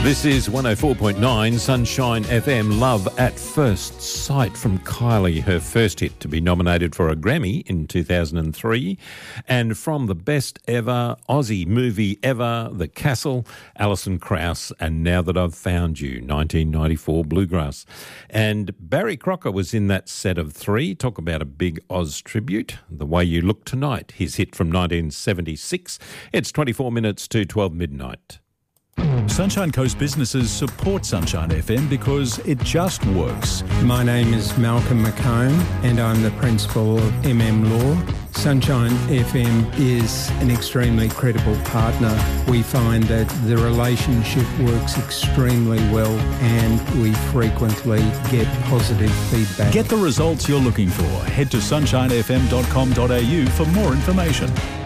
This is 104.9 Sunshine FM, Love at First Sight from Kylie, her first hit to be nominated for a Grammy in 2003. And from the best ever Aussie movie ever, The Castle, Alison Krauss, and Now That I've Found You, 1994 Bluegrass. And Barry Crocker was in that set of three. Talk about a big Oz tribute. The Way You Look Tonight, his hit from 1976. It's 24 minutes to 12 midnight. Sunshine Coast businesses support Sunshine FM because it just works. My name is Malcolm McComb and I'm the principal of Law. Sunshine FM is an extremely credible partner. We find that the relationship works extremely well and we frequently get positive feedback. Get the results you're looking for. Head to sunshinefm.com.au for more information.